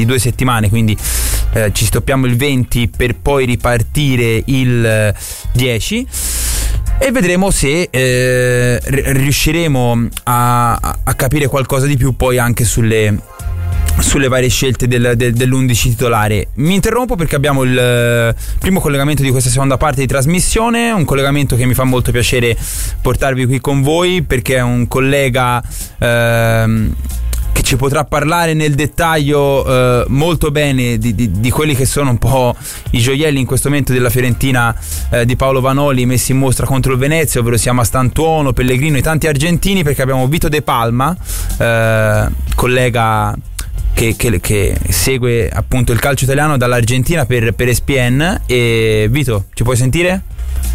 di 2 settimane, quindi ci stoppiamo il 20 per poi ripartire il 10 e vedremo se riusciremo a capire qualcosa di più poi anche sulle varie scelte dell'11 titolare. Mi interrompo perché abbiamo il primo collegamento di questa seconda parte di trasmissione, un collegamento che mi fa molto piacere portarvi qui con voi, perché è un collega che ci potrà parlare nel dettaglio molto bene di quelli che sono un po' i gioielli in questo momento della Fiorentina di Paolo Vanoli, messi in mostra contro il Venezia, ovvero sia Mastantuono, Pellegrino e tanti argentini, perché abbiamo Vito De Palma, collega che segue appunto il calcio italiano dall'Argentina per ESPN. E Vito, ci puoi sentire?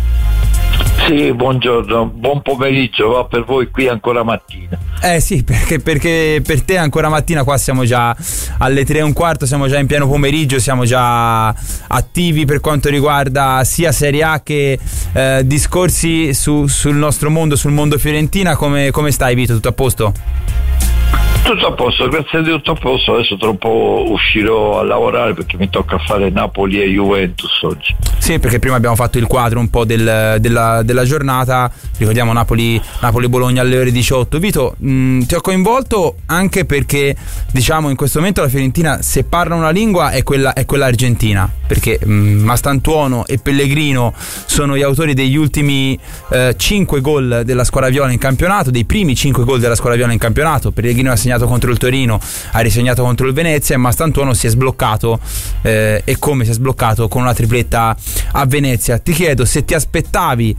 Sì, buongiorno, buon pomeriggio, va per voi qui ancora mattina. Sì, perché per te ancora mattina, qua siamo già alle 3:15, siamo già in pieno pomeriggio, siamo già attivi per quanto riguarda sia Serie A che discorsi sul nostro mondo, sul mondo Fiorentina. Come stai, Vito? Tutto a posto? Tutto a posto, grazie a Dio, tutto a posto. Adesso tra un po' uscirò a lavorare perché mi tocca fare Napoli e Juventus oggi. Sì, perché prima abbiamo fatto il quadro un po' della giornata, ricordiamo Napoli-Bologna alle ore 18. Vito, ti ho coinvolto anche perché diciamo in questo momento la Fiorentina, se parla una lingua, è quella argentina, perché Mastantuono e Pellegrino sono gli autori degli ultimi 5 gol della squadra viola in campionato, dei primi 5 gol della squadra viola in campionato. Pellegrino ha segnato contro il Torino, ha risegnato contro il Venezia, e Mastantuono si è sbloccato e come si è sbloccato? Con una tripletta a Venezia. Ti chiedo se ti aspettavi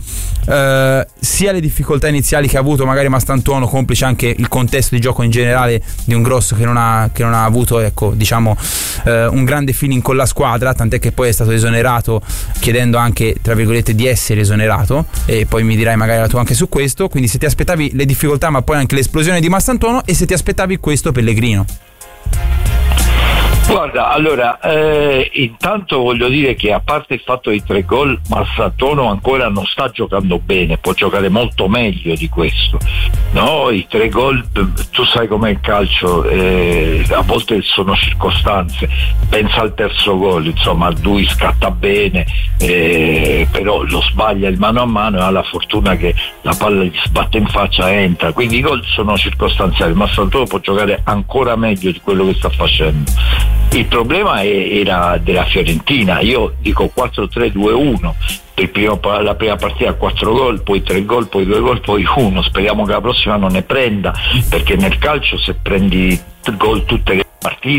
sia le difficoltà iniziali che ha avuto magari Mastantuono, complice anche il contesto di gioco in generale di un Grosso che non ha avuto, ecco, diciamo un grande feeling con la squadra, tant'è che poi è stato esonerato, chiedendo anche tra virgolette di essere esonerato, e poi mi dirai magari la tua anche su questo. Quindi se ti aspettavi le difficoltà ma poi anche l'esplosione di Mastantuono, e se ti aspettavi questo Pellegrino. Guarda, allora, intanto voglio dire che a parte il fatto dei 3 gol, Mastantuono ancora non sta giocando bene, può giocare molto meglio di questo. No, i 3 gol, tu sai com'è il calcio, a volte sono circostanze. Pensa al terzo gol, insomma, lui scatta bene, però lo sbaglia il mano a mano e ha la fortuna che la palla gli sbatte in faccia e entra. Quindi i gol sono circostanziali. Mastantuono può giocare ancora meglio di quello che sta facendo. Il problema era della Fiorentina. Io dico 4-3-2-1. La prima partita 4 gol, poi 3 gol, poi 2 gol, poi 1. Speriamo che la prossima non ne prenda, perché nel calcio se prendi gol tutte le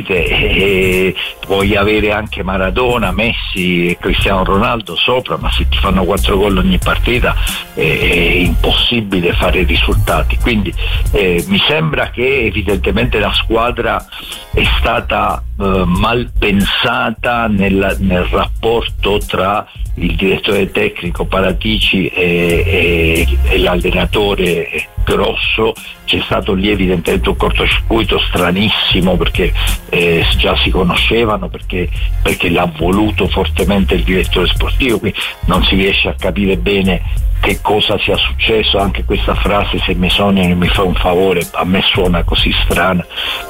partite puoi avere anche Maradona, Messi e Cristiano Ronaldo sopra, ma se ti fanno 4 gol ogni partita è impossibile fare risultati. Quindi mi sembra che evidentemente la squadra è stata mal pensata nel rapporto tra il direttore tecnico Paratici e l'allenatore Grosso. C'è stato lì evidentemente un cortocircuito stranissimo, perché già si conoscevano, perché l'ha voluto fortemente il direttore sportivo, quindi non si riesce a capire bene che cosa sia successo. Anche questa frase, se Mesonio mi fa un favore, a me suona così strana.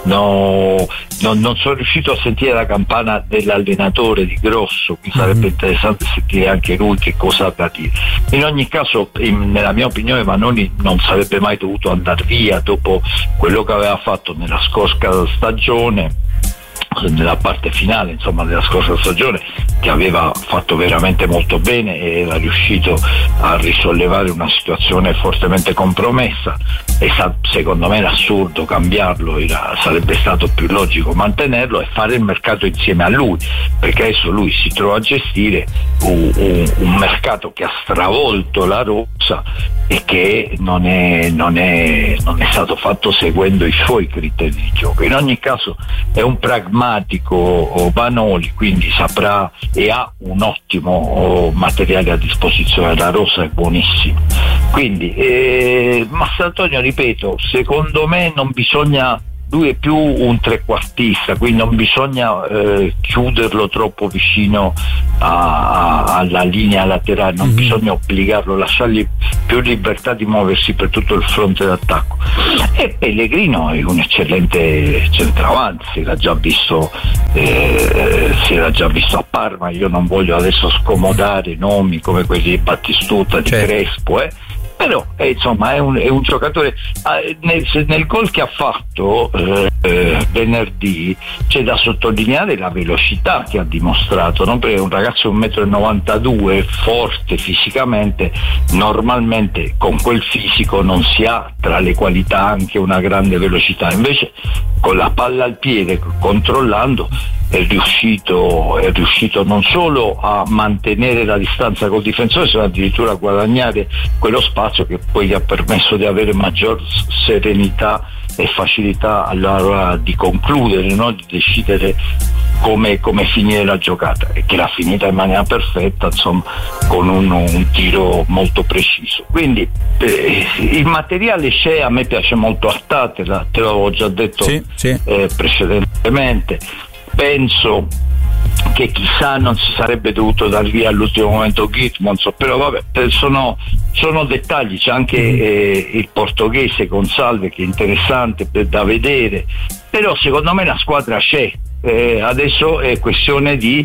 No, non sono riuscito a sentire la campana dell'allenatore di Grosso, mi sarebbe interessante sentire anche lui che cosa ha da dire. In ogni caso, nella mia opinione, Vanoni non sarebbe mai dovuto andare via dopo quello che aveva fatto nella scorsa stagione, nella parte finale insomma della scorsa stagione, che aveva fatto veramente molto bene e era riuscito a risollevare una situazione fortemente compromessa. E secondo me era assurdo cambiarlo, sarebbe stato più logico mantenerlo e fare il mercato insieme a lui, perché adesso lui si trova a gestire un mercato che ha stravolto la rosa e che non è stato fatto seguendo i suoi criteri di gioco. In ogni caso è un pragmatico Vanoli, quindi saprà e ha un ottimo materiale a disposizione. La rosa è buonissima. Quindi Mastantuono, ripeto, secondo me non bisogna lui è più un trequartista, quindi non bisogna chiuderlo troppo vicino alla linea laterale, non bisogna obbligarlo, lasciargli più libertà di muoversi per tutto il fronte d'attacco. E Pellegrino è un eccellente centravanti, si era già visto a Parma. Io non voglio adesso scomodare nomi come quelli di Battistuta, di Crespo, però insomma è un giocatore. Nel gol che ha fatto venerdì c'è da sottolineare la velocità che ha dimostrato, no? Perché un ragazzo di 1,92 m, forte fisicamente, normalmente con quel fisico non si ha tra le qualità anche una grande velocità, invece con la palla al piede, controllando, è riuscito non solo a mantenere la distanza col difensore, ma addirittura a guadagnare quello spazio che poi gli ha permesso di avere maggior serenità e facilità all'ora di concludere, no? Di decidere come finire la giocata, e che l'ha finita in maniera perfetta, insomma, con un tiro molto preciso. Quindi il materiale c'è, a me piace molto Artà, te l'avevo già detto precedentemente. Penso che chissà non si sarebbe dovuto dar via all'ultimo momento Gitmons, però vabbè, sono dettagli. C'è anche il portoghese Gonçalves, che è interessante da vedere, però secondo me la squadra c'è. Adesso è questione di,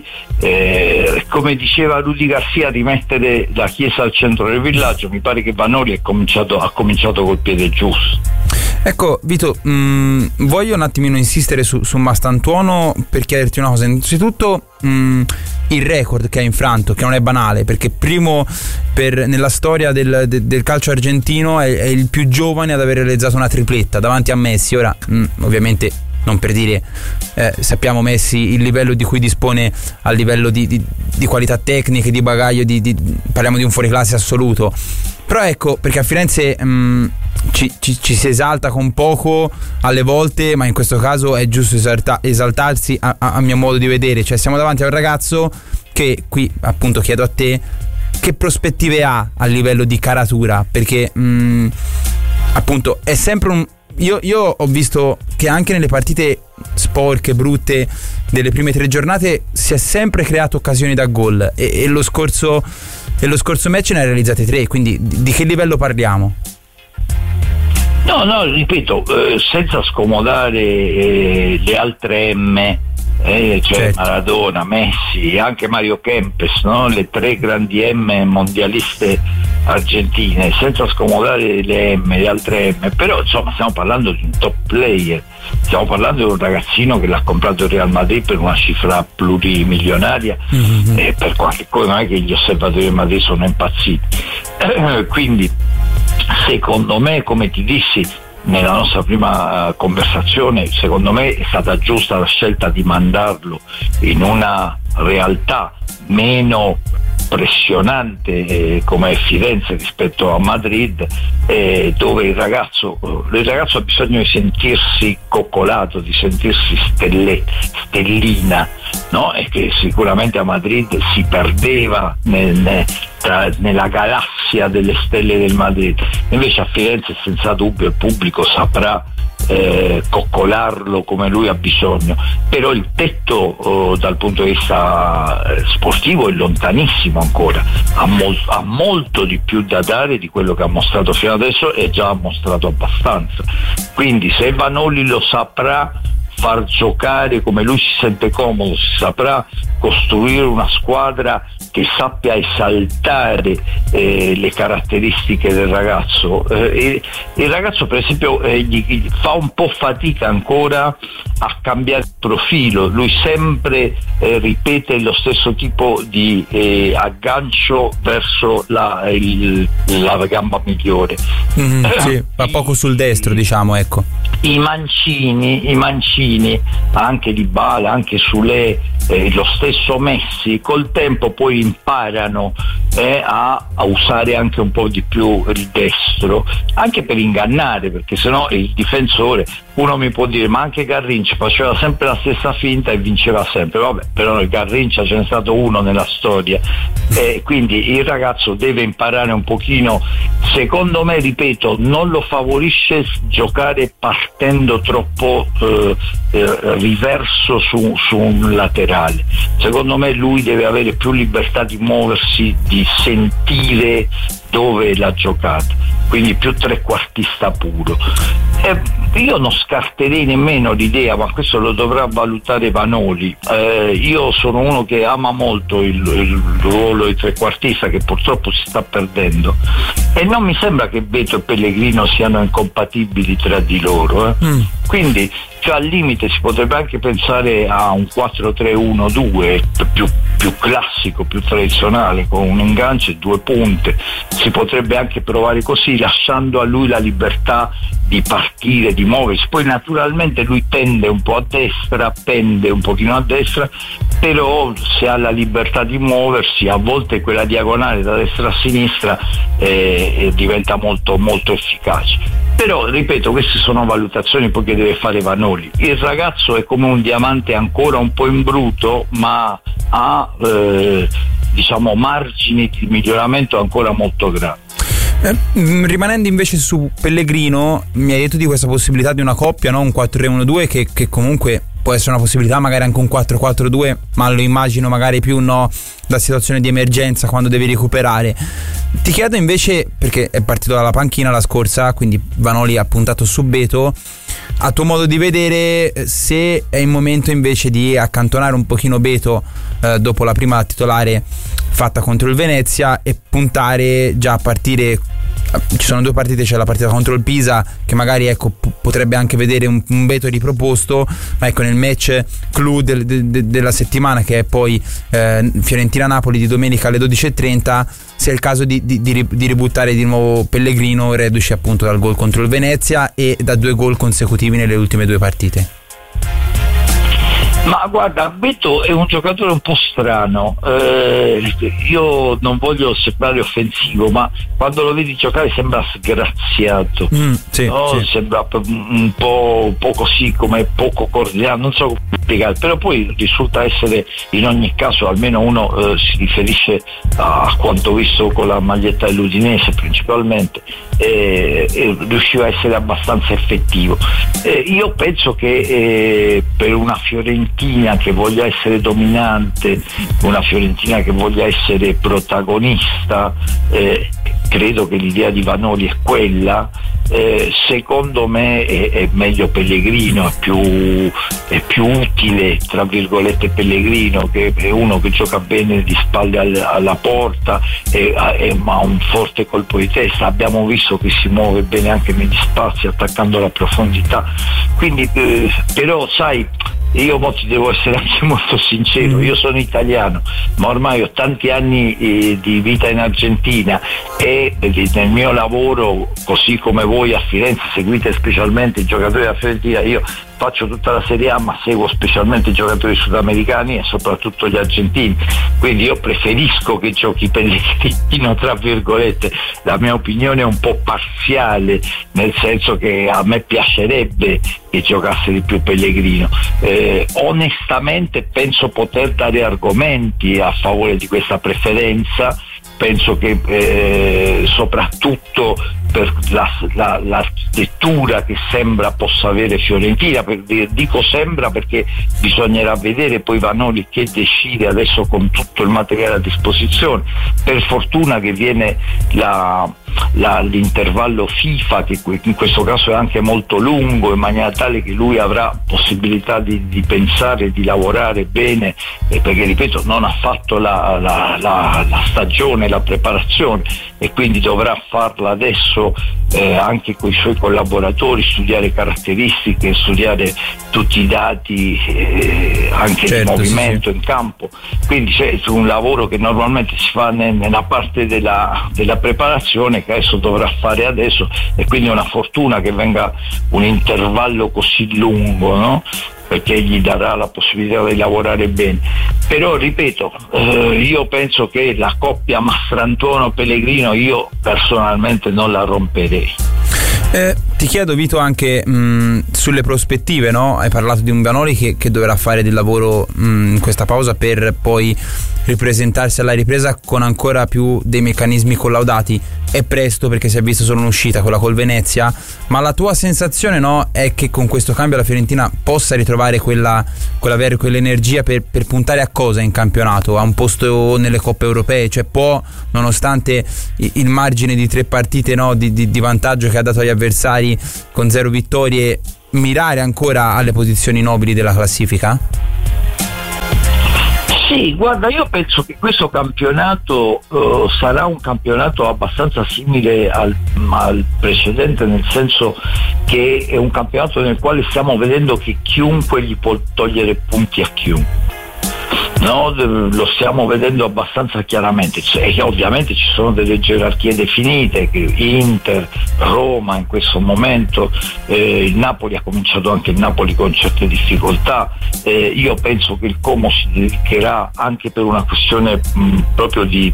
come diceva Rudy Garcia, rimettere la chiesa al centro del villaggio. Mi pare che Vanoli ha cominciato col piede giusto. Ecco Vito, voglio un attimino insistere su Mastantuono per chiederti una cosa. Innanzitutto il record che ha infranto, che non è banale, perché primo nella storia del calcio argentino è il più giovane ad aver realizzato una tripletta davanti a Messi. Ora ovviamente non per dire, sappiamo Messi il livello di cui dispone a livello di qualità tecniche, di bagaglio, parliamo di un fuoriclasse assoluto. Però ecco, perché a Firenze ci si esalta con poco alle volte, ma in questo caso è giusto esaltarsi a mio modo di vedere. Cioè siamo davanti a un ragazzo che, qui appunto chiedo a te, che prospettive ha a livello di caratura, perché appunto è sempre io ho visto che anche nelle partite sporche, brutte delle prime 3 giornate si è sempre creato occasioni da gol, e lo scorso match ne ha realizzate 3, quindi di che livello parliamo? No, ripeto, senza scomodare le altre M, cioè certo. Maradona, Messi, anche Mario Kempes, no? Le 3 grandi M mondialiste argentine, senza scomodare le altre M, però insomma stiamo parlando di un top player, stiamo parlando di un ragazzino che l'ha comprato il Real Madrid per una cifra plurimilionaria, per qualche cosa non è che gli osservatori del Madrid sono impazziti, quindi secondo me, come ti dissi nella nostra prima conversazione, secondo me è stata giusta la scelta di mandarlo in una realtà meno pressionante come è Firenze rispetto a Madrid, dove il ragazzo ha bisogno di sentirsi coccolato, di sentirsi stellina, no? E che sicuramente a Madrid si perdeva nella galassia delle stelle del Madrid. Invece a Firenze senza dubbio il pubblico saprà coccolarlo come lui ha bisogno, però il tetto dal punto di vista sportivo è lontanissimo ancora, ha molto di più da dare di quello che ha mostrato fino adesso, e già ha mostrato abbastanza. Quindi se Vanoli lo saprà far giocare come lui si sente comodo, si saprà costruire una squadra che sappia esaltare le caratteristiche del ragazzo. Il ragazzo per esempio gli fa un po' fatica ancora a cambiare profilo, lui sempre ripete lo stesso tipo di aggancio verso la gamba migliore. Sì, va poco sul destro, diciamo, ecco. I mancini anche Dybala, anche Sule, lo stesso Messi, col tempo poi imparano a usare anche un po' di più il destro, anche per ingannare, perché sennò il difensore, uno mi può dire ma anche Garrincha faceva sempre la stessa finta e vinceva sempre, vabbè, però il Garrincha ce n'è stato uno nella storia, quindi il ragazzo deve imparare un pochino, secondo me, ripeto, non lo favorisce giocare partendo troppo riverso su un laterale. Secondo me lui deve avere più libertà di muoversi, di sentire dove la giocata, quindi più trequartista puro. Io non scarterei nemmeno l'idea, ma questo lo dovrà valutare Vanoli. Io sono uno che ama molto il ruolo di trequartista, che purtroppo si sta perdendo, e non mi sembra che Beto e Pellegrino siano incompatibili tra di loro, quindi al limite si potrebbe anche pensare a un 4-3-1-2 più classico, più tradizionale, con un ingancio e due punte. Si potrebbe anche provare così, lasciando a lui la libertà di partire, di muoversi. Poi naturalmente lui tende un po' a destra, pende un pochino a destra, però se ha la libertà di muoversi, a volte quella diagonale da destra a sinistra diventa molto, molto efficace. Però ripeto, queste sono valutazioni poi che deve fare Vanoli. Il ragazzo è come un diamante ancora un po' in bruto, ma ha margini di miglioramento ancora molto grandi. Rimanendo invece su Pellegrino, mi hai detto di questa possibilità di una coppia, no? Un 4-3-1-2 che comunque può essere una possibilità, magari anche un 4-4-2, ma lo immagino magari più da situazione di emergenza, quando devi recuperare. Ti chiedo invece, perché è partito dalla panchina la scorsa, quindi Vanoli ha puntato su Beto, a tuo modo di vedere, se è il momento invece di accantonare un pochino Beto dopo la prima titolare fatta contro il Venezia e puntare già a partire. Ci sono due partite, c'è la partita contro il Pisa che magari potrebbe anche vedere un Beto riproposto, ma ecco, nel match clou della settimana, che è poi Fiorentina-Napoli di domenica alle 12:30, se è il caso di ributtare di nuovo Pellegrino, reduce appunto dal gol contro il Venezia e da 2 gol consecutivi nelle ultime 2 partite. Ma guarda, Beto è un giocatore un po' strano, io non voglio sembrare offensivo, ma quando lo vedi giocare sembra sgraziato, sì. Sembra un po' così, come poco cordiale, non so come spiegare, però poi risulta essere, in ogni caso, almeno uno si riferisce a quanto visto con la maglietta dell'Udinese principalmente, riusciva a essere abbastanza effettivo. Io penso che per una Fiorentina che voglia essere dominante, una Fiorentina che voglia essere protagonista, credo che l'idea di Vanoli è quella. Secondo me è meglio Pellegrino, è più utile, tra virgolette, Pellegrino, che è uno che gioca bene di spalle alla porta, ma ha un forte colpo di testa. Abbiamo visto che si muove bene anche negli spazi, attaccando la profondità. Quindi però sai, io ti devo essere anche molto sincero, io sono italiano, ma ormai ho tanti anni di vita in Argentina, e nel mio lavoro, così come voi a Firenze seguite specialmente i giocatori della Fiorentina, io faccio tutta la Serie A, ma seguo specialmente i giocatori sudamericani e soprattutto gli argentini, quindi io preferisco che giochi Pellegrino, tra virgolette. La mia opinione è un po' parziale, nel senso che a me piacerebbe che giocasse di più Pellegrino. Onestamente penso poter dare argomenti a favore di questa preferenza. Penso che soprattutto per l'architettura che sembra possa avere Fiorentina, dico sembra perché bisognerà vedere poi Vanoli che decide adesso con tutto il materiale a disposizione. Per fortuna che viene l'intervallo FIFA, che in questo caso è anche molto lungo, in maniera tale che lui avrà possibilità di pensare, di lavorare bene, perché ripeto non ha fatto la stagione, la preparazione, e quindi dovrà farla adesso anche con i suoi collaboratori, studiare caratteristiche, studiare tutti i dati anche di movimento in campo. Quindi c'è un lavoro che normalmente si fa nella parte della preparazione, che adesso dovrà fare adesso, e quindi è una fortuna che venga un intervallo così lungo, no? perché gli darà la possibilità di lavorare bene. Però ripeto, io penso che la coppia Mastrantuono-Pellegrino io personalmente non la romperei. Ti chiedo, Vito, anche sulle prospettive, no? Hai parlato di un Vanoli che dovrà fare del lavoro in questa pausa per poi ripresentarsi alla ripresa con ancora più dei meccanismi collaudati. È presto perché si è visto solo un'uscita, quella col Venezia, ma la tua sensazione, no, è che con questo cambio la Fiorentina possa ritrovare quell'energia per puntare a cosa in campionato? A un posto nelle coppe europee? Cioè può, nonostante il margine di 3 partite, no, di vantaggio che ha dato agli avversari con 0 vittorie, mirare ancora alle posizioni nobili della classifica? Sì, guarda, io penso che questo campionato sarà un campionato abbastanza simile al precedente, nel senso che è un campionato nel quale stiamo vedendo che chiunque gli può togliere punti a chiunque. No, lo stiamo vedendo abbastanza chiaramente, e ovviamente ci sono delle gerarchie definite, Inter, Roma in questo momento, il Napoli ha cominciato anche il Napoli con certe difficoltà, io penso che il Como si dedicherà anche per una questione proprio di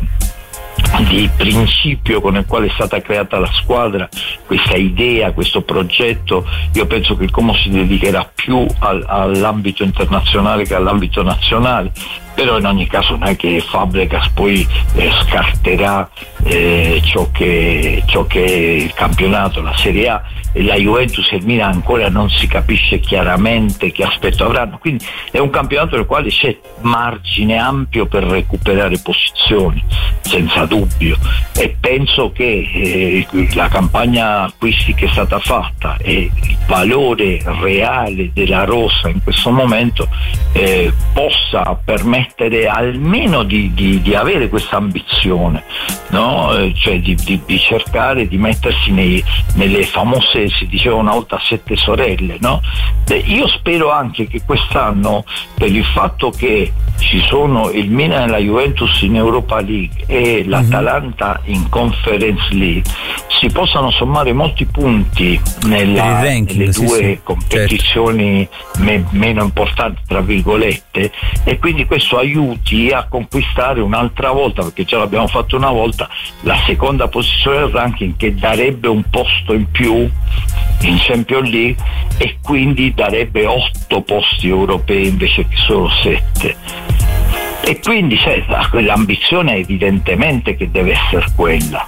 principio con il quale è stata creata la squadra, questa idea, questo progetto. Io penso che il Como si dedicherà più all'ambito internazionale che all'ambito nazionale, però in ogni caso non è che Fabregas poi scarterà ciò che è il campionato, la Serie A, e la Juventus e il Milan ancora non si capisce chiaramente che aspetto avranno, quindi è un campionato nel quale c'è margine ampio per recuperare posizioni, senza dubbio, e penso che la campagna acquisti che è stata fatta e il valore reale della rosa in questo momento possa permettere almeno di avere questa ambizione, no? Cioè di cercare di mettersi nelle famose, si diceva una volta, 7 sorelle, no? Io spero anche che quest'anno, per il fatto che ci sono il Milan e la Juventus in Europa League e l'Atalanta in Conference League, si possano sommare molti punti nelle due competizioni meno importanti, tra virgolette, e quindi questo aiuti a conquistare un'altra volta, perché già l'abbiamo fatto una volta, la seconda posizione del ranking, che darebbe un posto in più in Champions League e quindi darebbe 8 posti europei invece che solo 7. E quindi l'ambizione evidentemente che deve essere quella,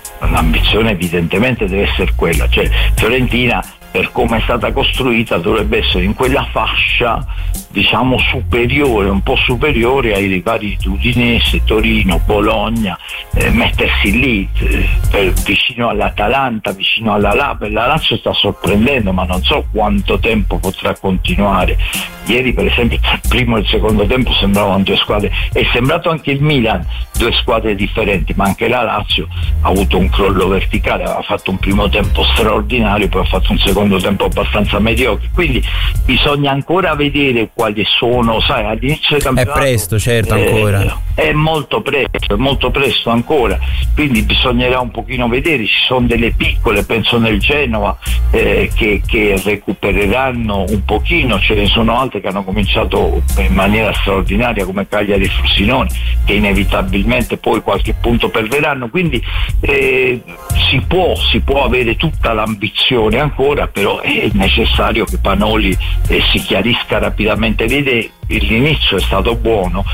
cioè Fiorentina, per come è stata costruita, dovrebbe essere in quella fascia, diciamo, superiore, un po' superiore ai rivali di Udinese, Torino, Bologna, mettersi lì vicino all'Atalanta, vicino alla Lazio. La Lazio sta sorprendendo, ma non so quanto tempo potrà continuare. Ieri per esempio il primo e il secondo tempo sembravano 2 squadre, è sembrato anche il Milan 2 squadre differenti, ma anche la Lazio ha avuto un crollo verticale, aveva fatto un primo tempo straordinario, poi ha fatto un secondo tempo abbastanza mediocre, quindi bisogna ancora vedere quali sono, sai, all'inizio del campionato è presto, certo, ancora è molto presto ancora, quindi bisognerà un pochino vedere. Ci sono delle piccole, penso nel Genova, che recupereranno un pochino, ce ne sono altre che hanno cominciato in maniera straordinaria come Cagliari e Frosinone, che inevitabilmente poi qualche punto perderanno, quindi si può avere tutta l'ambizione ancora, però è necessario che Panoli si chiarisca rapidamente. Vede, l'inizio è stato buono,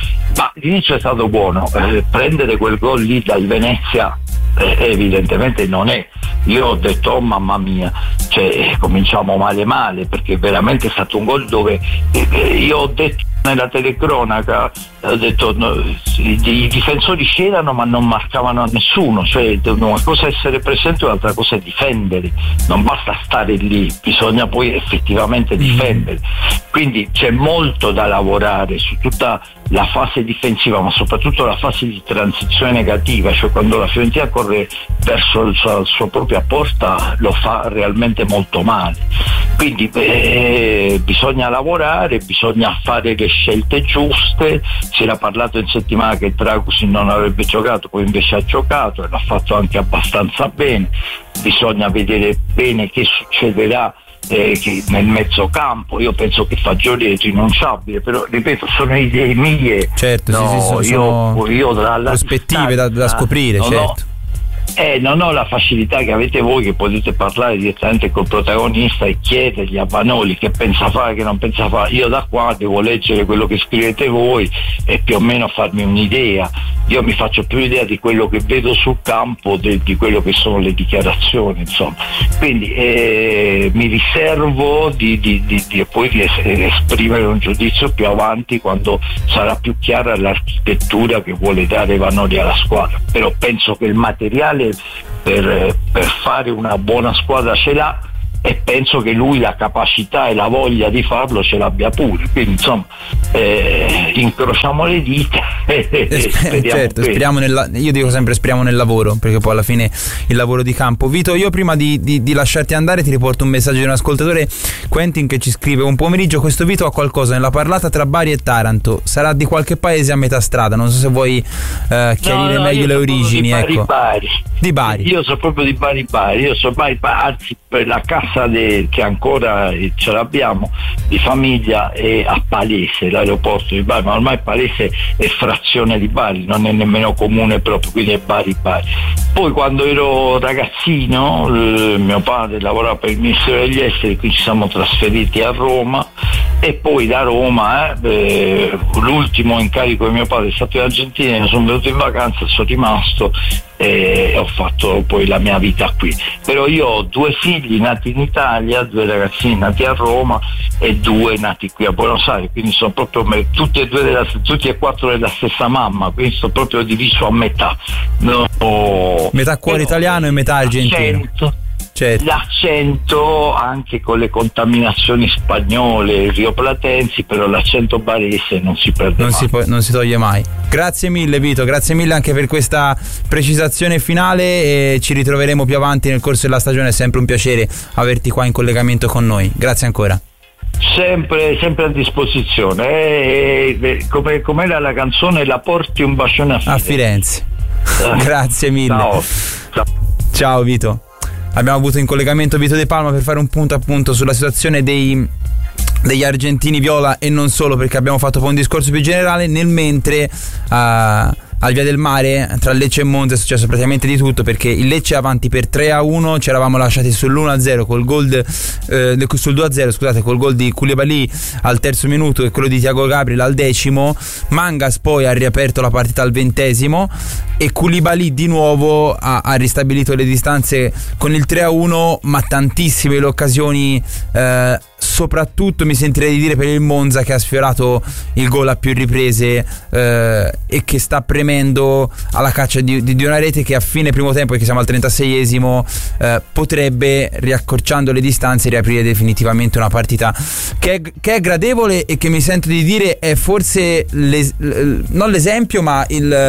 prendere quel gol lì dal Venezia evidentemente non è. Io ho detto, oh mamma mia, cioè cominciamo male, perché veramente è stato un gol dove io ho detto nella telecronaca, ho detto i difensori c'erano ma non marcavano a nessuno, cioè una cosa è essere presente, un'altra cosa è difendere, non basta stare lì, bisogna poi effettivamente difendere, quindi c'è molto da lavorare su tutta la fase difensiva, ma soprattutto la fase di transizione negativa, cioè quando la Fiorentina corre verso la sua propria porta lo fa realmente molto male, quindi bisogna lavorare, bisogna fare le scelte giuste. Si era parlato in settimana che Dragusin non avrebbe giocato, poi invece ha giocato e l'ha fatto anche abbastanza bene. Bisogna vedere bene che succederà che nel mezzocampo. Io penso che Fagioli è irrinunciabile, però ripeto, sono idee mie. Certo, no, sono io prospettive da scoprire, certo. Non ho la facilità che avete voi, che potete parlare direttamente col protagonista e chiedergli a Vanoli che pensa fare, che non pensa fare. Io da qua devo leggere quello che scrivete voi e più o meno farmi un'idea. Io mi faccio più idea di quello che vedo sul campo di quello che sono le dichiarazioni, insomma. Quindi mi riservo poi di esprimere un giudizio più avanti, quando sarà più chiara l'architettura che vuole dare Vanoli alla squadra. Però penso che il materiale per fare una buona squadra ce l'ha, e penso che lui la capacità e la voglia di farlo ce l'abbia pure. Quindi insomma incrociamo le dita e speriamo io dico sempre speriamo nel lavoro, perché poi alla fine il lavoro di campo. Vito, io prima di lasciarti andare ti riporto un messaggio di un ascoltatore, Quentin, che ci scrive: un pomeriggio questo Vito ha qualcosa nella parlata tra Bari e Taranto, sarà di qualche paese a metà strada, non so se vuoi chiarire meglio le origini. Ecco, di Bari. Io sono proprio di Bari, io sono Bari, anzi per la casa che ancora ce l'abbiamo di famiglia è a Palese, l'aeroporto di Bari, ma ormai Palese è frazione di Bari, non è nemmeno comune proprio, quindi è Bari. Poi quando ero ragazzino mio padre lavorava per il Ministero degli Esteri, quindi ci siamo trasferiti a Roma, e poi da Roma l'ultimo incarico di mio padre è stato in Argentina, sono venuto in vacanza, sono rimasto e ho fatto poi la mia vita qui. Però io ho 2 figli nati in Italia, 2 ragazzini nati a Roma e 2 nati qui a Buenos Aires, quindi sono proprio tutti e 4 della stessa mamma, quindi sono proprio diviso a metà. Metà cuore italiano e metà argentino. Certo. L'accento anche con le contaminazioni spagnole, rioplatensi, però l'accento barese non si perde mai. Non si toglie mai. Grazie mille Vito, grazie mille anche per questa precisazione finale, e ci ritroveremo più avanti nel corso della stagione. È sempre un piacere averti qua in collegamento con noi. Grazie ancora. Sempre a disposizione. Com'era la canzone? La porti un bacione a Firenze. Grazie mille. Ciao Vito. Abbiamo avuto in collegamento Vito De Palma per fare un punto appunto sulla situazione degli argentini viola, e non solo, perché abbiamo fatto poi un discorso più generale, nel mentre al Via del Mare tra Lecce e Monza è successo praticamente di tutto, perché il Lecce è avanti per 3-1, ci eravamo lasciati sull'1-0 sul 2-0, scusate, col gol di Koulibaly al terzo minuto e quello di Thiago Gabriel al 10°. Mangas poi ha riaperto la partita al 20° e Koulibaly di nuovo ha ristabilito le distanze con il 3-1, ma tantissime le occasioni, soprattutto mi sentirei di dire per il Monza, che ha sfiorato il gol a più riprese e che sta premendo alla caccia di una rete che a fine primo tempo, perché siamo al 36°, potrebbe, riaccorciando le distanze, riaprire definitivamente una partita che è gradevole, e che mi sento di dire è forse non l'esempio ma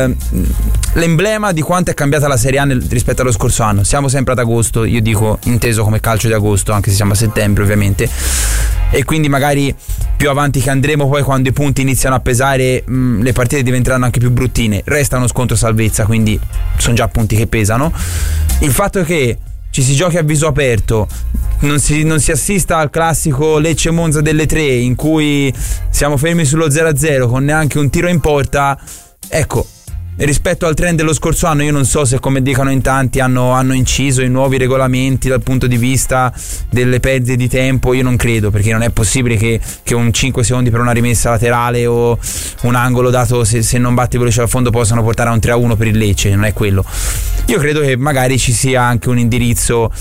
l'emblema di quanto è cambiata la Serie A rispetto allo scorso anno. Siamo sempre ad agosto, io dico inteso come calcio di agosto, anche se siamo a settembre ovviamente, e quindi magari più avanti che andremo, poi quando i punti iniziano a pesare, le partite diventeranno anche più bruttine. Resta uno scontro salvezza, quindi sono già punti che pesano. Il fatto che ci si giochi a viso aperto, non si assista al classico Lecce-Monza delle 3 in cui siamo fermi sullo 0-0 con neanche un tiro in porta, ecco, rispetto al trend dello scorso anno, io non so se, come dicono in tanti, hanno inciso i nuovi regolamenti dal punto di vista delle perdite di tempo. Io non credo, perché non è possibile che un 5 secondi per una rimessa laterale o un angolo dato se non batti veloce al fondo possano portare a un 3-1 per il Lecce. Non è quello. Io credo che magari ci sia anche un indirizzo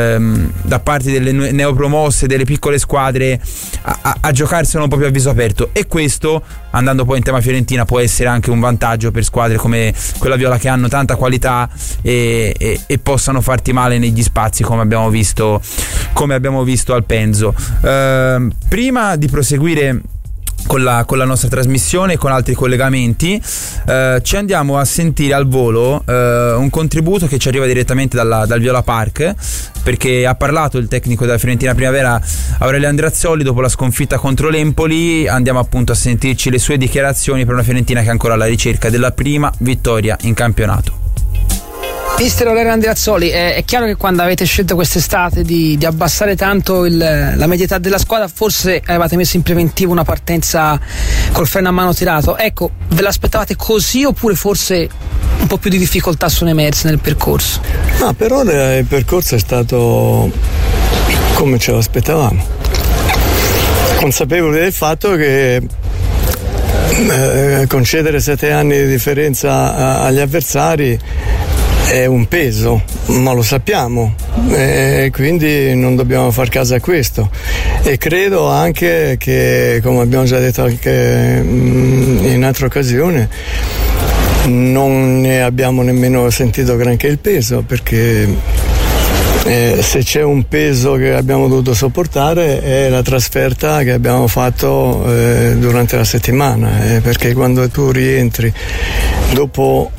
da parte delle neopromosse, delle piccole squadre, a giocarselo un po' più a viso aperto, e questo, andando poi in tema fiorentina, può essere anche un vantaggio per squadre come quella viola, che hanno tanta qualità e possano farti male negli spazi, come abbiamo visto al Penzo. Prima di proseguire con la nostra trasmissione e con altri collegamenti, ci andiamo a sentire al volo un contributo che ci arriva direttamente dal Viola Park, perché ha parlato il tecnico della Fiorentina Primavera, Aurelio Andreazzoli, dopo la sconfitta contro l'Empoli. Andiamo appunto a sentirci le sue dichiarazioni per una Fiorentina che è ancora alla ricerca della prima vittoria in campionato. Mister Aurelio Andreazzoli, è chiaro che quando avete scelto quest'estate di abbassare tanto la media età della squadra, forse avevate messo in preventivo una partenza col freno a mano tirato. Ecco, ve l'aspettavate così oppure forse un po' più di difficoltà sono emerse nel percorso? No, per ora il percorso è stato come ce lo aspettavamo, consapevoli del fatto che concedere 7 anni di differenza agli avversari è un peso, ma lo sappiamo, e quindi non dobbiamo far caso a questo. E credo anche che, come abbiamo già detto anche in altre occasioni, non ne abbiamo nemmeno sentito granché il peso, perché se c'è un peso che abbiamo dovuto sopportare è la trasferta che abbiamo fatto durante la settimana, perché quando tu rientri dopo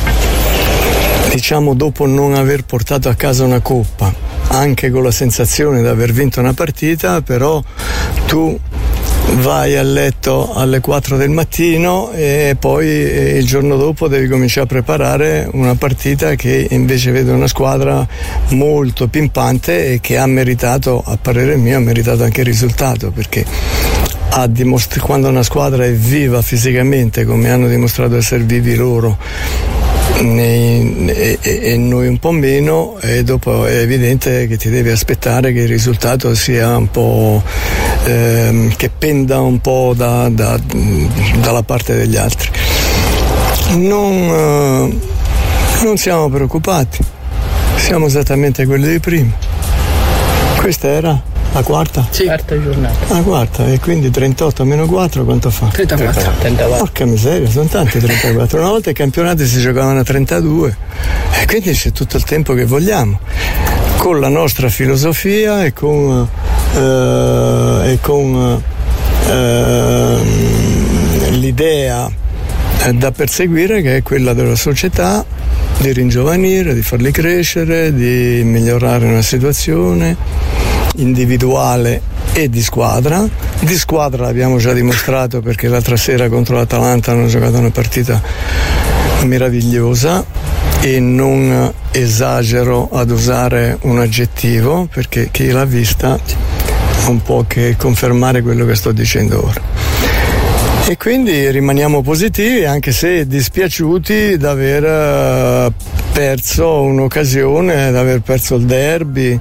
non aver portato a casa una coppa, anche con la sensazione di aver vinto una partita, però tu vai a letto alle 4 del mattino e poi il giorno dopo devi cominciare a preparare una partita che invece vede una squadra molto pimpante e che ha meritato, a parere mio, ha meritato anche il risultato, perché quando una squadra è viva fisicamente, come hanno dimostrato essere vivi loro, e noi un po' meno, e dopo è evidente che ti devi aspettare che il risultato sia un po' che penda un po' dalla parte degli altri. Non siamo preoccupati, siamo esattamente quelli di prima. Questa era la quarta? Sì, quarta giornata. La quarta, e quindi 38 meno 4 quanto fa? 34. Porca miseria, sono tanti 34. Una volta i campionati si giocavano a 32 e quindi c'è tutto il tempo che vogliamo, con la nostra filosofia e con l'idea da perseguire, che è quella della società, di ringiovanire, di farli crescere, di migliorare una situazione individuale e di squadra. Di squadra l'abbiamo già dimostrato, perché l'altra sera contro l'Atalanta hanno giocato una partita meravigliosa, e non esagero ad usare un aggettivo, perché chi l'ha vista non può che confermare quello che sto dicendo ora. E quindi rimaniamo positivi, anche se dispiaciuti di aver perso un'occasione, di aver perso il derby,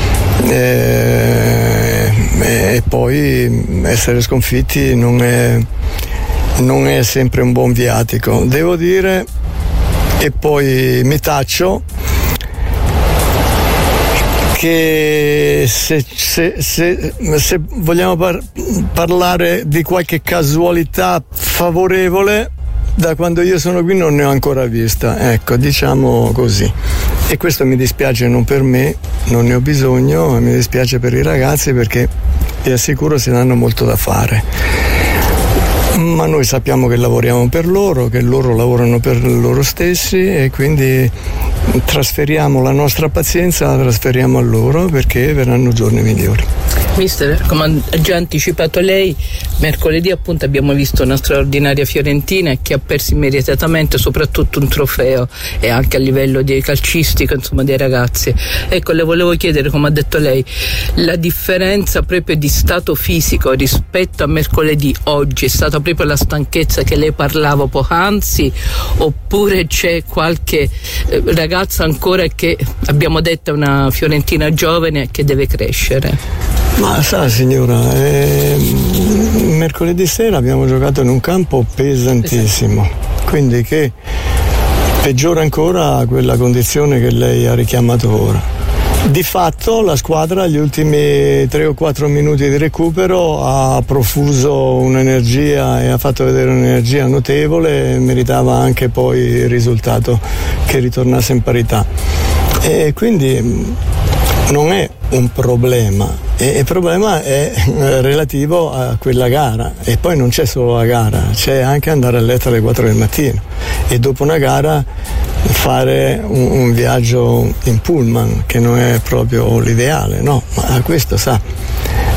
e poi essere sconfitti non è sempre un buon viatico, devo dire. E poi mi taccio che se vogliamo parlare di qualche casualità favorevole, da quando io sono qui non ne ho ancora vista, ecco, diciamo così. E questo mi dispiace non per me, non ne ho bisogno, ma mi dispiace per i ragazzi, perché vi assicuro si danno molto da fare. Ma noi sappiamo che lavoriamo per loro, che loro lavorano per loro stessi, e quindi trasferiamo la nostra pazienza, la trasferiamo a loro, perché verranno giorni migliori. Mister, come ha già anticipato lei, mercoledì appunto abbiamo visto una straordinaria Fiorentina che ha perso immediatamente soprattutto un trofeo, e anche a livello di calcistico, insomma, dei ragazzi. Ecco, le volevo chiedere, come ha detto lei, la differenza proprio di stato fisico rispetto a mercoledì oggi è stata proprio la stanchezza che lei parlava poc'anzi, oppure c'è qualche ragazza ancora che, abbiamo detto, è una Fiorentina giovane che deve crescere? Ma sa signora, mercoledì sera abbiamo giocato in un campo pesantissimo, quindi che peggiora ancora quella condizione che lei ha richiamato ora. Di fatto la squadra gli ultimi 3 o 4 minuti di recupero ha profuso un'energia e ha fatto vedere un'energia notevole, e meritava anche poi il risultato che ritornasse in parità. E quindi non è un problema, e il problema è relativo a quella gara, e poi non c'è solo la gara, c'è anche andare a letto alle 4 del mattino e dopo una gara fare un viaggio in pullman, che non è proprio l'ideale, no? Ma questo sa,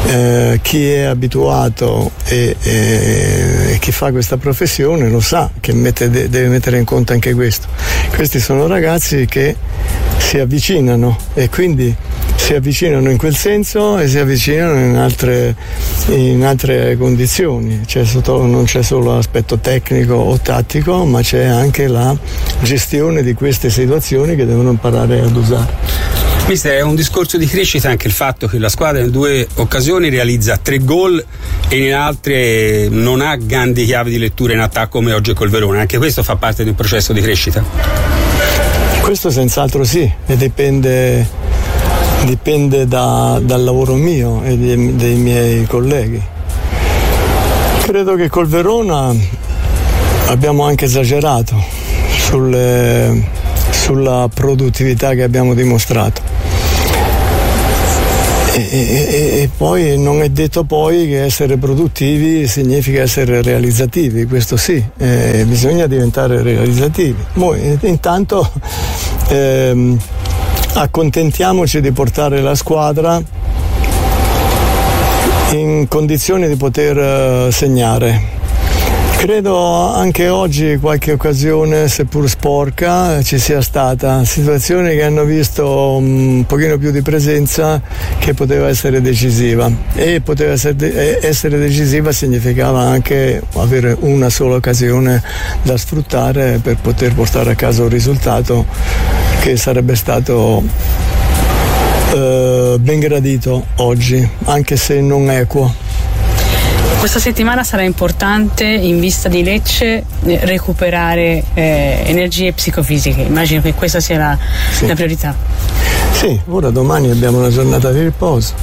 chi è abituato e chi fa questa professione lo sa che deve mettere in conto anche questo. Questi sono ragazzi che si avvicinano e quindi si avvicinano in quel senso e si avvicinano in altre condizioni, non c'è solo l'aspetto tecnico o tattico, ma c'è anche la gestione di queste situazioni che devono imparare ad usare. Mister, è un discorso di crescita anche il fatto che la squadra in 2 occasioni realizza 3 gol e in altre non ha grandi chiavi di lettura in attacco come oggi col Verona. Anche questo fa parte di un processo di crescita? Questo senz'altro sì, e dipende dal lavoro mio e dei miei colleghi. Credo che col Verona abbiamo anche esagerato sulla produttività che abbiamo dimostrato. E poi non è detto poi che essere produttivi significa essere realizzativi, questo sì, bisogna diventare realizzativi. Intanto accontentiamoci di portare la squadra in condizioni di poter segnare. Credo anche oggi qualche occasione, seppur sporca, ci sia stata, situazioni che hanno visto un pochino più di presenza che poteva essere decisiva, e poteva essere decisiva significava anche avere una sola occasione da sfruttare per poter portare a casa un risultato che sarebbe stato ben gradito oggi, anche se non equo. Questa settimana sarà importante, in vista di Lecce, recuperare energie psicofisiche. Immagino che questa sia la priorità. Sì, ora domani abbiamo una giornata di riposo.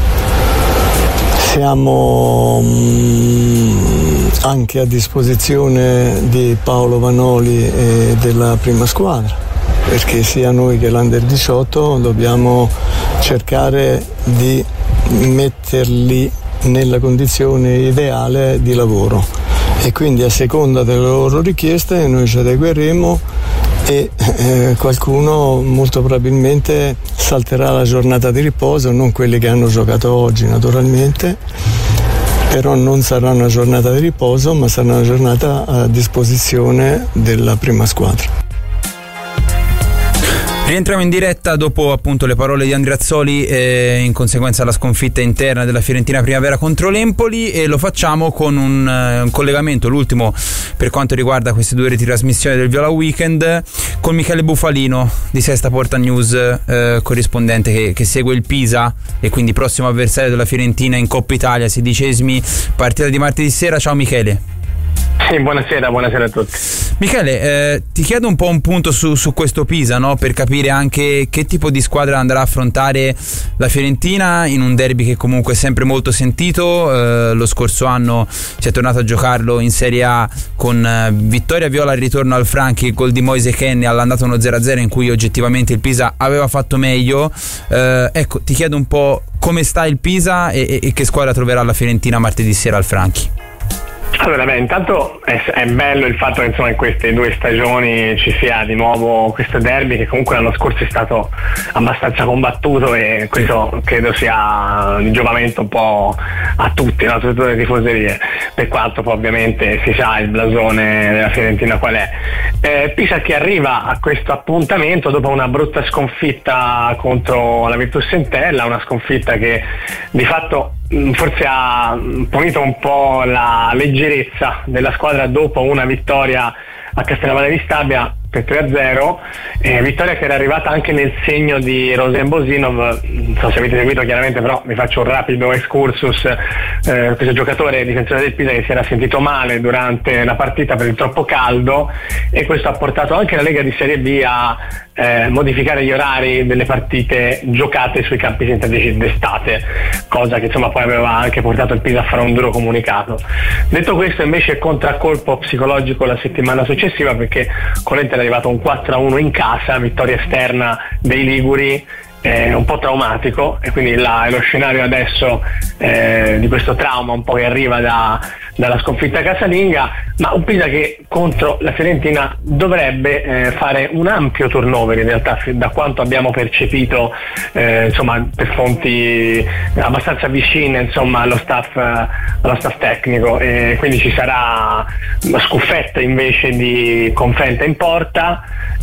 Siamo anche a disposizione di Paolo Vanoli e della prima squadra, perché sia noi che l'Under 18 dobbiamo cercare di metterli nella condizione ideale di lavoro, e quindi a seconda delle loro richieste noi ci adegueremo e qualcuno molto probabilmente salterà la giornata di riposo, non quelli che hanno giocato oggi naturalmente, però non sarà una giornata di riposo, ma sarà una giornata a disposizione della prima squadra. Rientriamo in diretta dopo appunto le parole di Andreazzoli in conseguenza della sconfitta interna della Fiorentina Primavera contro l'Empoli, e lo facciamo con un collegamento, l'ultimo per quanto riguarda queste 2 ritrasmissioni del Viola Weekend, con Michele Bufalino di Sesta Porta News, corrispondente che segue il Pisa e quindi prossimo avversario della Fiorentina in Coppa Italia, 16esimi, partita di martedì sera. Ciao Michele. Sì, buonasera a tutti. Michele, ti chiedo un po' un punto su questo Pisa, no? Per capire anche che tipo di squadra andrà a affrontare la Fiorentina in un derby che comunque è sempre molto sentito. Lo scorso anno si è tornato a giocarlo in Serie A con vittoria viola al ritorno al Franchi, gol di Moise Kean all'andata 1-0 in cui oggettivamente il Pisa aveva fatto meglio. Ecco, ti chiedo un po' come sta il Pisa e che squadra troverà la Fiorentina martedì sera al Franchi. Allora, intanto è bello il fatto che insomma in queste 2 stagioni ci sia di nuovo questo derby, che comunque l'anno scorso è stato abbastanza combattuto, e questo credo sia di giovamento un po' a tutti, no? Soprattutto le tifoserie, per quanto poi ovviamente si sa il blasone della Fiorentina qual è. Pisa che arriva a questo appuntamento dopo una brutta sconfitta contro la Virtus Entella, una sconfitta che di fatto forse ha punito un po' la leggerezza della squadra dopo una vittoria a Castellamare di Stabia per 3-0, vittoria che era arrivata anche nel segno di Rosen Bosinov. Non so se avete seguito chiaramente, però vi faccio un rapido excursus. Questo giocatore difensore del Pisa che si era sentito male durante la partita per il troppo caldo, e questo ha portato anche la Lega di Serie B a modificare gli orari delle partite giocate sui campi sintetici d'estate, cosa che insomma poi aveva anche portato il Pisa a fare un duro comunicato. Detto questo, invece è contraccolpo psicologico la settimana successiva, perché con l'Inter è arrivato un 4-1 in casa, vittoria esterna dei liguri, un po' traumatico, e quindi è lo scenario adesso di questo trauma un po' che arriva dalla sconfitta casalinga, ma un Pisa che contro la Fiorentina dovrebbe fare un ampio turnover, in realtà, da quanto abbiamo percepito insomma, per fonti abbastanza vicine, insomma, allo staff tecnico, e quindi ci sarà una scuffetta invece di Confenta in porta.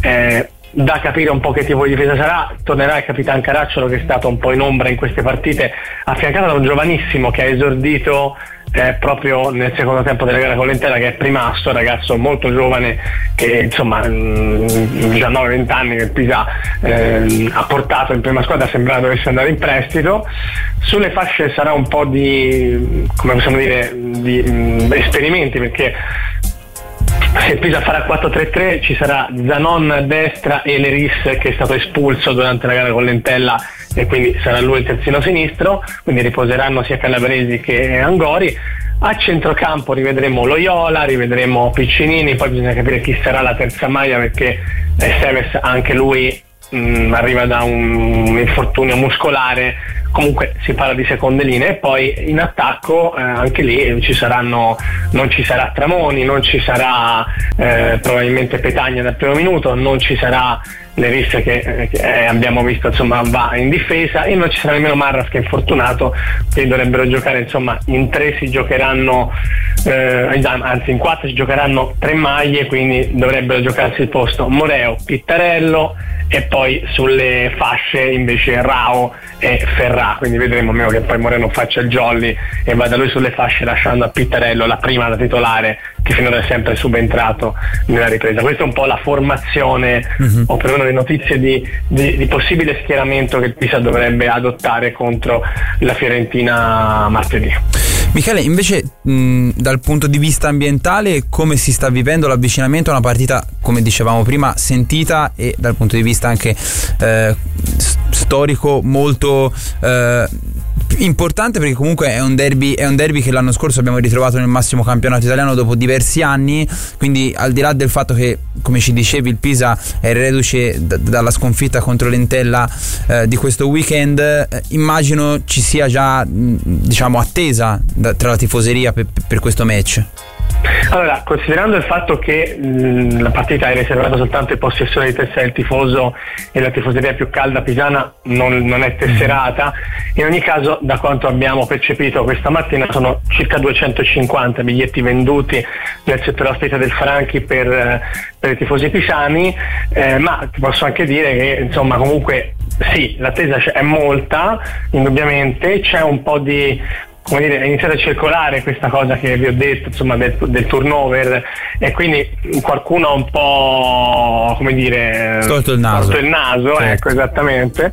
Da capire un po' che tipo di difesa sarà. Tornerà il Capitan Caracciolo, che è stato un po' in ombra in queste partite, affiancato da un giovanissimo che ha esordito proprio nel secondo tempo della gara con l'Entella, che è Primasto, ragazzo molto giovane che insomma 19-20 anni, che il Pisa ha portato in prima squadra, sembrava dovesse andare in prestito. Sulle fasce sarà un po' di, come possiamo dire, di esperimenti, perché se il Pisa farà 4-3-3 ci sarà Zanon a destra e Leris, che è stato espulso durante la gara con l'Entella, e quindi sarà lui il terzino sinistro, quindi riposeranno sia Calabresi che Angori. A centrocampo rivedremo Loyola, rivedremo Piccinini, poi bisogna capire chi sarà la terza maglia, perché Seves anche lui arriva da un infortunio muscolare. Comunque si parla di seconde linee, e poi in attacco anche lì non ci sarà Tramoni, non ci sarà probabilmente Petagna dal primo minuto, non ci sarà Leris che abbiamo visto insomma va in difesa, e non ci sarà nemmeno Marras, che è infortunato, quindi dovrebbero giocare insomma in 3 si giocheranno anzi in 4 si giocheranno 3 maglie, quindi dovrebbero giocarsi il posto Moreo, Pittarello, e poi sulle fasce invece Rao e Ferrà, quindi vedremo, a meno che poi Moreno faccia il jolly e vada lui sulle fasce, lasciando a Pittarello la prima da titolare, che finora è sempre subentrato nella ripresa. Questa è un po' la formazione, o perlomeno le notizie di possibile schieramento che il Pisa dovrebbe adottare contro la Fiorentina martedì. Michele, invece dal punto di vista ambientale, come si sta vivendo l'avvicinamento a una partita, come dicevamo prima, sentita, e dal punto di vista anche storico molto importante, perché comunque è un derby che l'anno scorso abbiamo ritrovato nel massimo campionato italiano dopo diversi anni, quindi al di là del fatto che, come ci dicevi, il Pisa è reduce dalla sconfitta contro l'Entella di questo weekend, immagino ci sia già diciamo attesa tra la tifoseria per questo match. Allora, considerando il fatto che la partita è riservata soltanto ai possessori di tessera del tifoso e la tifoseria più calda pisana non è tesserata, in ogni caso, da quanto abbiamo percepito questa mattina, sono circa 250 biglietti venduti nel settore ospite del Franchi per i tifosi pisani, ma ti posso anche dire che insomma comunque sì, l'attesa è molta, indubbiamente c'è un po' di, come dire, è iniziata a circolare questa cosa che vi ho detto, insomma, del turnover, e quindi qualcuno ha un po', come dire, storto il naso, certo. Ecco, esattamente.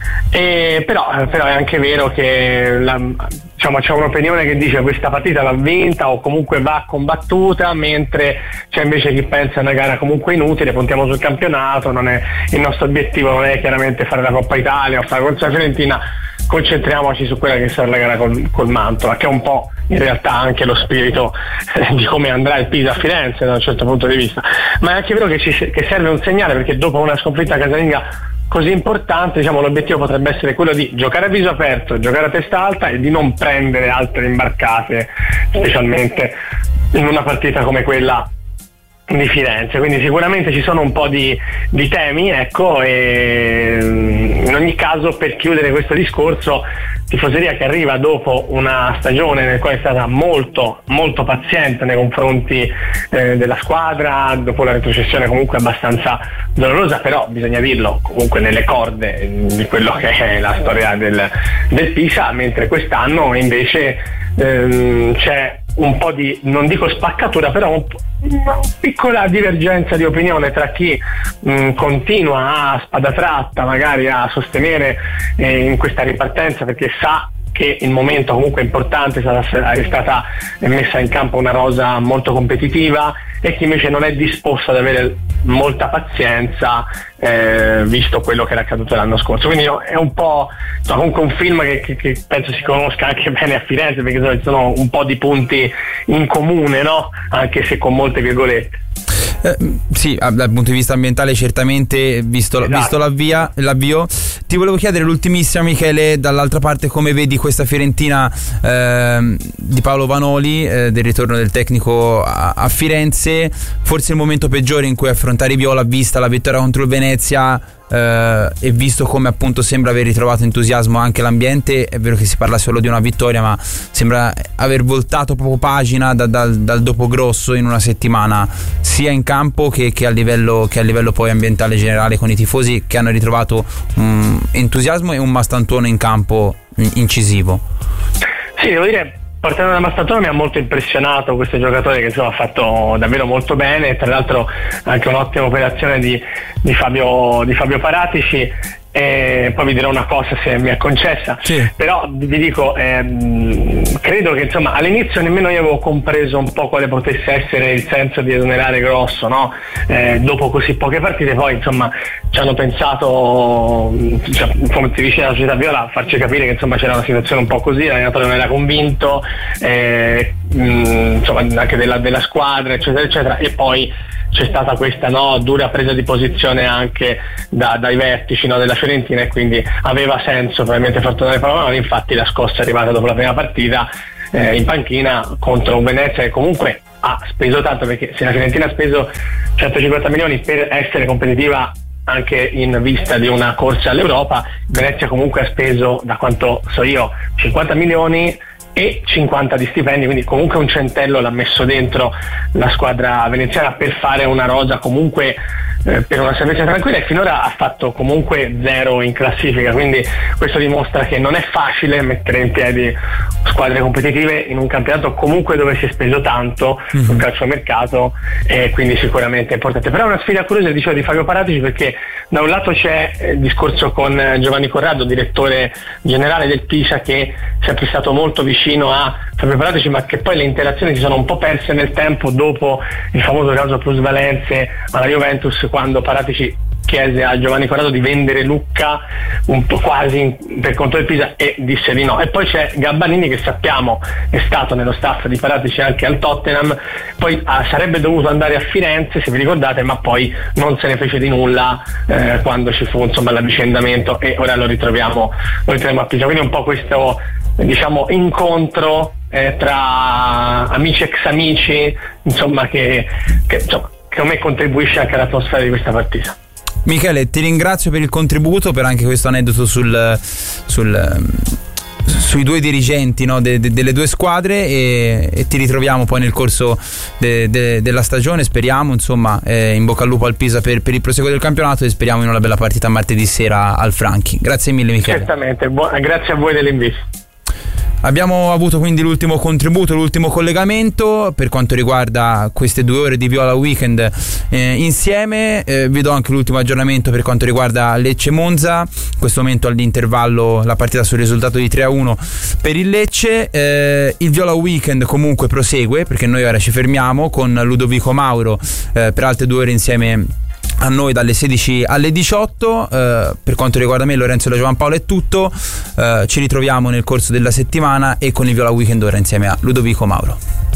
E però è anche vero che diciamo, c'è un'opinione che dice questa partita va vinta o comunque va combattuta, mentre c'è invece chi pensa una gara comunque inutile, puntiamo sul campionato, il nostro obiettivo non è chiaramente fare la Coppa Italia o fare contro la Fiorentina, concentriamoci su quella che sarà la gara col Mantova, che è un po' in realtà anche lo spirito di come andrà il Pisa a Firenze da un certo punto di vista. Ma è anche vero che serve un segnale, perché dopo una sconfitta casalinga così importante, diciamo, l'obiettivo potrebbe essere quello di giocare a viso aperto, giocare a testa alta e di non prendere altre imbarcate, specialmente in una partita come quella di Firenze. Quindi sicuramente ci sono un po' di temi, ecco, e in ogni caso, per chiudere questo discorso, tifoseria che arriva dopo una stagione nel quale è stata molto molto paziente nei confronti della squadra, dopo la retrocessione comunque abbastanza dolorosa, però bisogna dirlo, comunque nelle corde di quello che è la storia del Pisa, mentre quest'anno invece c'è un po' di, non dico spaccatura, però una piccola divergenza di opinione tra chi continua a spada tratta magari a sostenere in questa ripartenza, perché sa che il momento comunque importante è stata messa in campo una rosa molto competitiva, e chi invece non è disposto ad avere molta pazienza visto quello che era accaduto l'anno scorso. Quindi è un po' comunque un film che penso si conosca anche bene a Firenze, perché ci sono un po' di punti in comune, no? Anche se con molte virgolette. Sì, dal punto di vista ambientale certamente, visto l'avvio. Ti volevo chiedere l'ultimissima, Michele, dall'altra parte come vedi questa Fiorentina di Paolo Vanoli, del ritorno del tecnico a Firenze, forse il momento peggiore in cui affrontare i viola, vista la vittoria contro il Venezia, e visto come appunto sembra aver ritrovato entusiasmo anche l'ambiente. È vero che si parla solo di una vittoria, ma sembra aver voltato proprio pagina dal dopo grosso in una settimana, sia in campo che a livello poi ambientale generale, con i tifosi che hanno ritrovato entusiasmo e un Mastantuono in campo incisivo. Sì, devo dire, partendo da Mastantuono mi ha molto impressionato questo giocatore, che insomma ha fatto davvero molto bene, tra l'altro anche un'ottima operazione di Fabio Paratici. E poi vi dirò una cosa, se mi è concessa, sì. Però vi dico, credo che insomma all'inizio nemmeno io avevo compreso un po' quale potesse essere il senso di esonerare Grosso, no? Dopo così poche partite poi insomma ci hanno pensato, come ti dice la società viola, a farci capire che insomma c'era una situazione un po' così, l'allenatore non era convinto, insomma anche della squadra, eccetera eccetera, e poi c'è stata questa dura presa di posizione anche dai vertici della Fiorentina, e quindi aveva senso probabilmente far tornare Paolo. Infatti la scossa è arrivata dopo la prima partita in panchina contro un Venezia che comunque ha speso tanto, perché se la Fiorentina ha speso 150 milioni per essere competitiva anche in vista di una corsa all'Europa, Venezia comunque ha speso, da quanto so io, 50 milioni e 50 di stipendi, quindi comunque un centello l'ha messo dentro la squadra veneziana per fare una rosa comunque per una salvezza tranquilla, e finora ha fatto comunque 0 in classifica, quindi questo dimostra che non è facile mettere in piedi squadre competitive in un campionato comunque dove si è speso tanto sul calciomercato, e quindi sicuramente è importante. Però è una sfida curiosa, dicevo, di Fabio Paratici, perché da un lato c'è il discorso con Giovanni Corrado, direttore generale del Pisa, che è sempre stato molto vicino a Fabio Paratici, ma che poi le interazioni si sono un po' perse nel tempo dopo il famoso caso plusvalenze alla Juventus, quando Paratici chiese a Giovanni Corrado di vendere Lucca un po' quasi per conto del Pisa e disse di no. E poi c'è Gabbanini, che sappiamo è stato nello staff di Paratici anche al Tottenham, poi sarebbe dovuto andare a Firenze, se vi ricordate, ma poi non se ne fece di nulla quando ci fu insomma l'avvicendamento, e ora lo ritroviamo a Pisa. Quindi un po' questo incontro tra amici ex amici, insomma, che a me contribuisce anche all'atmosfera di questa partita. Michele, ti ringrazio per il contributo, per anche questo aneddoto sui due dirigenti delle due squadre, e ti ritroviamo poi nel corso della stagione, speriamo, insomma, in bocca al lupo al Pisa per il proseguo del campionato, e speriamo in una bella partita martedì sera al Franchi. Grazie mille, Michele. Certamente, grazie a voi dell'invito. Abbiamo avuto quindi l'ultimo contributo, l'ultimo collegamento per quanto riguarda queste 2 ore di Viola Weekend insieme. Vi do anche l'ultimo aggiornamento per quanto riguarda Lecce Monza. In questo momento all'intervallo la partita sul risultato di 3-1 per il Lecce. Il Viola Weekend comunque prosegue, perché noi ora ci fermiamo con Ludovico Mauro per altre 2 ore insieme a noi dalle 16 alle 18. Per quanto riguarda me, Lorenzo e la Giovanpaolo è tutto. Ci ritroviamo nel corso della settimana e con il Viola Weekend ora insieme a Ludovico Mauro.